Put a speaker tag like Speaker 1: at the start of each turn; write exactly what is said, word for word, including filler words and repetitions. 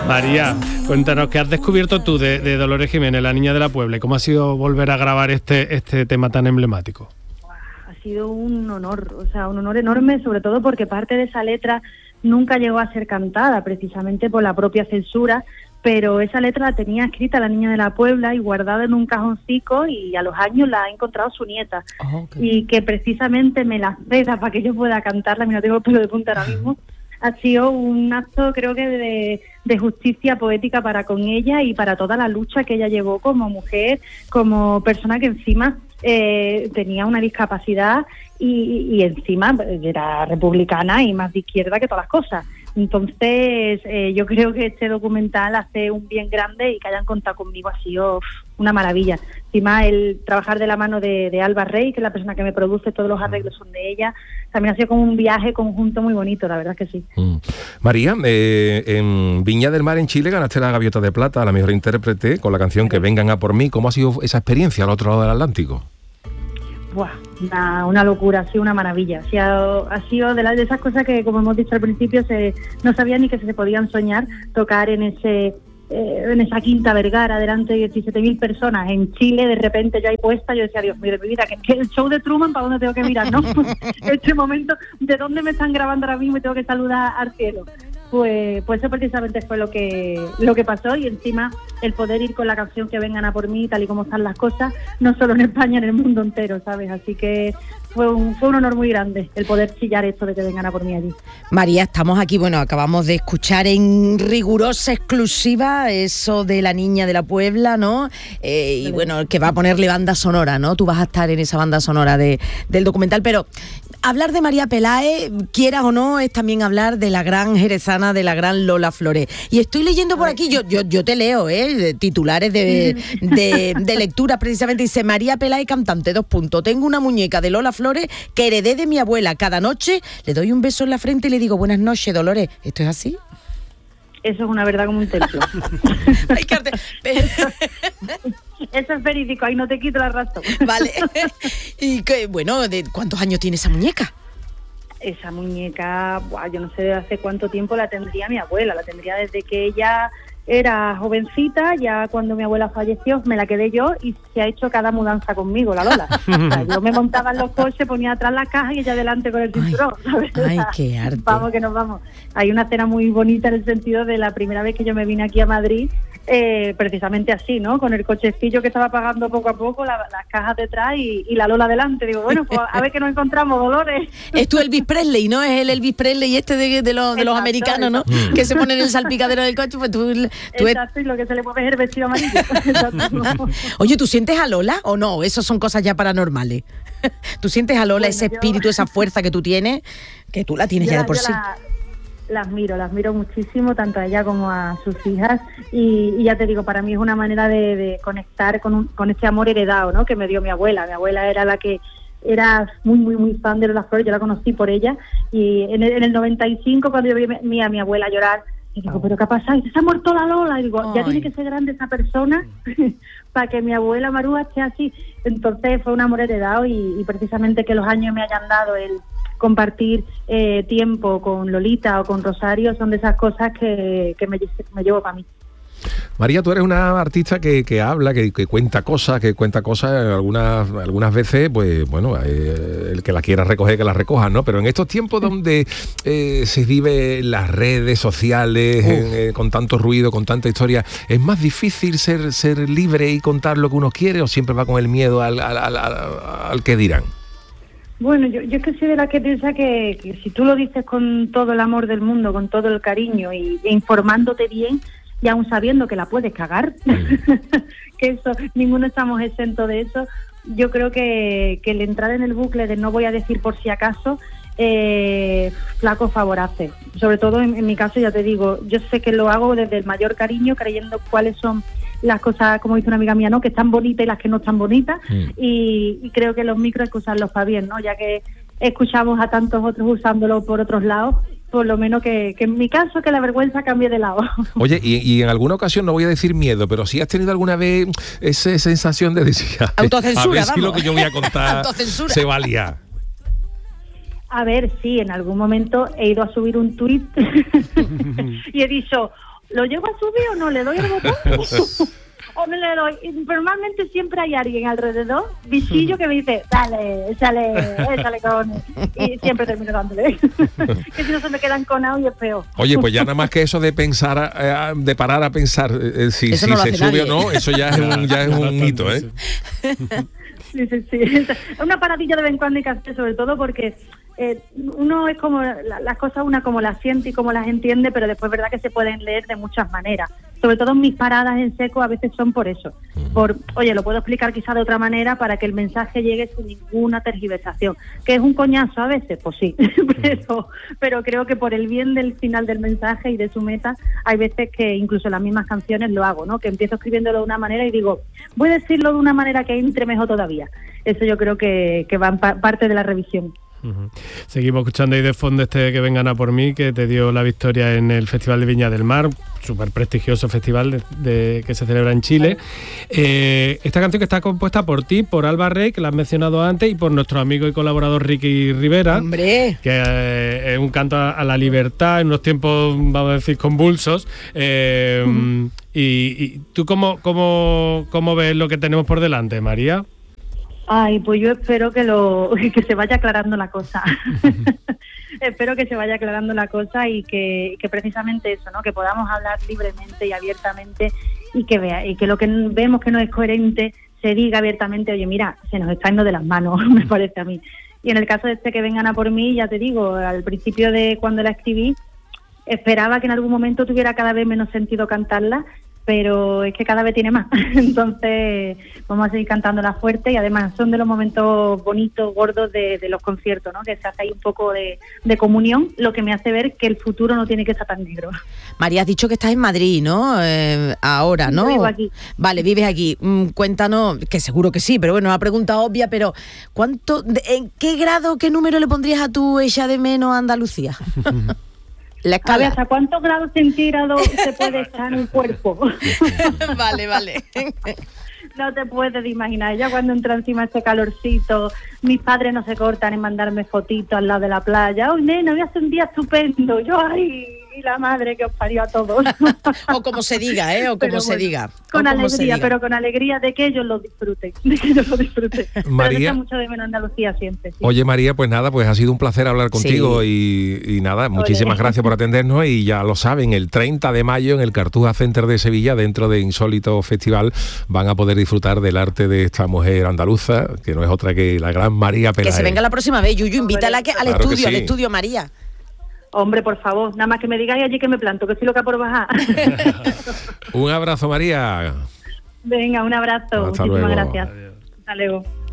Speaker 1: María, cuéntanos, ¿qué has descubierto tú de, de Dolores Jiménez, la niña de la Puebla? ¿Y cómo ha sido volver a grabar este, este tema tan emblemático?
Speaker 2: Ha sido un honor, o sea, un honor enorme, sobre todo porque parte de esa letra nunca llegó a ser cantada, precisamente por la propia censura, pero esa letra la tenía escrita la niña de la Puebla y guardada en un cajoncico, y a los años la ha encontrado su nieta. Oh, okay. Y que precisamente me la ceda para que yo pueda cantarla, mira, tengo el pelo de punta ahora mismo. Ha sido un acto, creo que de, de justicia poética para con ella y para toda la lucha que ella llevó como mujer, como persona que encima eh, tenía una discapacidad y, y encima era republicana y más de izquierda que todas las cosas. Entonces, eh, yo creo que este documental hace un bien grande, y que hayan contado conmigo ha sido una maravilla. Encima, el trabajar de la mano de, de Alba Rey, que es la persona que me produce, todos los arreglos son de ella, también ha sido como un viaje conjunto muy bonito, la verdad que sí.
Speaker 3: Mm. María, eh, en Viña del Mar, en Chile, ganaste la Gaviota de Plata a la mejor intérprete con la canción Que vengan a por mí. ¿Cómo ha sido esa experiencia al otro lado del Atlántico?
Speaker 2: Buah, una, una locura, ha sido una maravilla. Ha sido, ha sido de, las, de esas cosas que, como hemos dicho al principio, se, no sabía ni que se podían soñar, tocar en ese eh, en esa Quinta Vergara delante de diecisiete mil personas en Chile. De repente yo ahí puesta, yo decía, Dios mío, de mi vida, que, que el show de Truman, ¿para dónde tengo que mirar? ¿No? Este momento, ¿de dónde me están grabando ahora mismo y tengo que saludar al cielo? Pues, pues eso precisamente fue lo que lo que pasó, y encima el poder ir con la canción Que vengan a por mí, tal y como están las cosas, no solo en España, en el mundo entero, ¿sabes? Así que fue un, fue un honor muy grande el poder chillar esto de Que vengan a por mí allí.
Speaker 4: María, estamos aquí, bueno, acabamos de escuchar en rigurosa exclusiva eso de la niña de la Puebla, ¿no? Eh, y bueno, que va a ponerle banda sonora, ¿no? Tú vas a estar en esa banda sonora de, del documental, pero hablar de María Peláez, quieras o no, es también hablar de la gran jerezana, de la gran Lola Flores. Y estoy leyendo por aquí, yo yo, yo te leo, ¿eh? Titulares de, de, de lectura, precisamente, dice María Peláez, cantante, dos puntos. Tengo una muñeca de Lola Flores que heredé de mi abuela. Cada noche le doy un beso en la frente y le digo, buenas noches, Dolores. ¿Esto es así?
Speaker 2: Eso es una verdad como un templo.
Speaker 4: Ay, Carte...
Speaker 2: Eso es verídico, ahí no te quito la razón.
Speaker 4: Vale. Y que, bueno, ¿de cuántos años tiene esa muñeca?
Speaker 2: Esa muñeca, buah, yo no sé de hace cuánto tiempo la tendría mi abuela. La tendría desde que ella era jovencita. Ya cuando mi abuela falleció me la quedé yo, y se ha hecho cada mudanza conmigo, la Lola. O sea, yo me montaba en los coches, ponía atrás la caja y ella adelante con el cinturón, ¿sabes?
Speaker 4: Ay, qué arte.
Speaker 2: Vamos que nos vamos. Hay una escena muy bonita en el sentido de la primera vez que yo me vine aquí a Madrid, eh, precisamente así, ¿no? Con el cochecillo que estaba pagando poco a poco, la, las cajas detrás y, y la Lola delante. Digo, bueno, pues a ver que nos encontramos, Dolores.
Speaker 4: Es tú Elvis Presley, ¿no? Es el Elvis Presley este de, de, los, de los
Speaker 2: Exacto,
Speaker 4: americanos, ¿no?
Speaker 2: Exacto.
Speaker 4: Que se ponen en el salpicadero del coche, pues tú... tú
Speaker 2: Exacto, y lo que se le mueve es el vestido amarillo.
Speaker 4: Oye, ¿tú sientes a Lola o no? Eso son cosas ya paranormales. ¿Tú sientes a Lola, bueno, ese espíritu, yo... esa fuerza que tú tienes, que tú la tienes yo ya de por sí? La...
Speaker 2: Las miro, las miro muchísimo, tanto a ella como a sus hijas, y, y ya te digo, para mí es una manera de, de conectar con, un, con este amor heredado, ¿no? Que me dio mi abuela. Mi abuela era la que era muy, muy, muy fan de Lola Flores, yo la conocí por ella, y en el, en el noventa y cinco, cuando yo vi a mi, a mi abuela llorar, y digo, ¿pero qué ha pasado? Y dice, se ha muerto la Lola. Y digo, ya Ay. tiene que ser grande esa persona para que mi abuela Marúa esté así. Entonces fue un amor heredado, y, y precisamente que los años me hayan dado el compartir eh, tiempo con Lolita o con Rosario son de esas cosas que, que me, me llevo para mí.
Speaker 3: María, tú eres una artista que, que habla, que, que cuenta cosas, que cuenta cosas algunas algunas veces, pues bueno, eh, el que la quiera recoger, que la recoja, ¿no? Pero en estos tiempos donde eh, se vive en las redes sociales, en, eh, con tanto ruido, con tanta historia, ¿es más difícil ser, ser libre y contar lo que uno quiere, o siempre va con el miedo al, al, al, al, al que dirán?
Speaker 2: Bueno, yo, yo es que soy de la que piensa que, que si tú lo dices con todo el amor del mundo, con todo el cariño y, e informándote bien, y aún sabiendo que la puedes cagar, que eso, ninguno estamos exentos de eso, yo creo que, que el entrar en el bucle de no voy a decir por si acaso, eh, flaco favor hace. Sobre todo en, en mi caso, ya te digo, yo sé que lo hago desde el mayor cariño, creyendo cuáles son las cosas, como dice una amiga mía, ¿no? Que están bonitas y las que no están bonitas, mm. y, y creo que los micros hay que usarlos para bien, ¿no? Ya que escuchamos a tantos otros usándolo por otros lados, por lo menos que, que en mi caso que la vergüenza cambie de lado.
Speaker 3: Oye, y, y en alguna ocasión, no voy a decir miedo, pero si has tenido alguna vez esa sensación de decir,
Speaker 4: autocensura,
Speaker 3: a ver si
Speaker 4: vamos.
Speaker 3: lo que yo voy a contar se valía.
Speaker 2: A ver, sí, en algún momento he ido a subir un tuit y he dicho, ¿lo llego a subir o no? ¿Le doy el botón? O me le doy. Y normalmente siempre hay alguien alrededor, bichillo, que me dice, dale, échale, échale con... Y siempre termino dándole. Que si no se me quedan conados y es peor.
Speaker 3: Oye, pues ya nada más que eso de pensar, eh, de parar a pensar eh, si, si
Speaker 4: no
Speaker 3: se sube
Speaker 4: nadie.
Speaker 3: o no, eso ya es un, ya es un mito, ¿eh?
Speaker 2: Sí, sí, sí. Una paradilla de vez en cuando hay que hacer, sobre todo porque eh, uno es como, la, las cosas una como las siente y como las entiende, pero después es verdad que se pueden leer de muchas maneras. Sobre todo mis paradas en seco a veces son por eso. Por, oye, lo puedo explicar quizá de otra manera para que el mensaje llegue sin ninguna tergiversación. ¿Que es un coñazo a veces? Pues sí, pero, pero creo que por el bien del final del mensaje y de su meta, hay veces que incluso en las mismas canciones lo hago, ¿no? Que empiezo escribiéndolo de una manera y digo, voy a decirlo de una manera que entre mejor todavía. Eso yo creo que, que va en pa- parte de la revisión.
Speaker 1: Uh-huh. Seguimos escuchando ahí de fondo este Que vengan a por mí, que te dio la victoria en el Festival de Viña del Mar, súper prestigioso festival de, de, que se celebra en Chile. Eh, esta canción que está compuesta por ti, por Alba Rey, que la has mencionado antes, y por nuestro amigo y colaborador Ricky Rivera.
Speaker 4: ¡Hombre!
Speaker 1: Que eh, es un canto a, a la libertad en unos tiempos, vamos a decir, convulsos. Eh, uh-huh. y, y tú, ¿cómo, cómo, cómo ves lo que tenemos por delante, María?
Speaker 2: Ay, pues yo espero que lo que se vaya aclarando la cosa. Espero que se vaya aclarando la cosa y que, que precisamente eso, ¿no? Que podamos hablar libremente y abiertamente y que vea y que lo que vemos que no es coherente se diga abiertamente, oye, mira, se nos está yendo de las manos, me parece a mí. Y en el caso de este Que vengan a por mí, ya te digo, al principio de cuando la escribí, esperaba que en algún momento tuviera cada vez menos sentido cantarla, pero es que cada vez tiene más. Entonces vamos a seguir cantándola fuerte y además son de los momentos bonitos, gordos de, de los conciertos, ¿no? Que se hace ahí un poco de, de comunión, lo que me hace ver que el futuro no tiene que estar tan negro.
Speaker 4: María, has dicho que estás en Madrid, ¿no? Eh, ahora, ¿no?
Speaker 2: Yo vivo aquí.
Speaker 4: Vale, vives aquí. Mm, cuéntanos, que seguro que sí, pero bueno, una pregunta obvia, pero ¿cuánto, de, ¿en qué grado, qué número le pondrías a tu Echa de menos a Andalucía? La escala.
Speaker 2: A ver, ¿hasta cuántos grados centígrados se puede estar en un cuerpo?
Speaker 4: Vale, vale.
Speaker 2: No te puedes imaginar, ya cuando entra encima este calorcito, mis padres no se cortan en mandarme fotitos al lado de la playa. ¡Uy, nena, hoy hace un día estupendo! Yo, ¡ay! Y la madre que os parió a todos.
Speaker 4: O como se diga, ¿eh? O como
Speaker 2: Pero
Speaker 4: se
Speaker 2: bueno,
Speaker 4: diga.
Speaker 2: Con
Speaker 4: o como
Speaker 2: alegría, pero con alegría de que ellos lo disfruten. De que ellos lo disfruten.
Speaker 3: María.
Speaker 2: Pero mucho de menos Andalucía siempre. Sí.
Speaker 3: Oye, María, pues nada, pues ha sido un placer hablar contigo
Speaker 4: sí.
Speaker 3: y, y nada, muchísimas Oye. gracias por atendernos y ya lo saben, el treinta de mayo en el Cartuja Center de Sevilla, dentro de Insólito Festival, van a poder disfrutar del arte de esta mujer andaluza, que no es otra que la gran María Pelaez.
Speaker 4: Que se venga la próxima vez, Yuyu, invítala que, al
Speaker 3: claro
Speaker 4: estudio,
Speaker 3: que sí.
Speaker 4: al estudio, María.
Speaker 2: Hombre, por favor, nada más que me digáis allí que me planto, que estoy loca por bajar.
Speaker 3: Un abrazo, María.
Speaker 2: Venga, un abrazo.
Speaker 3: Hasta
Speaker 2: Muchísimas
Speaker 3: luego.
Speaker 2: gracias. Adiós. Hasta luego.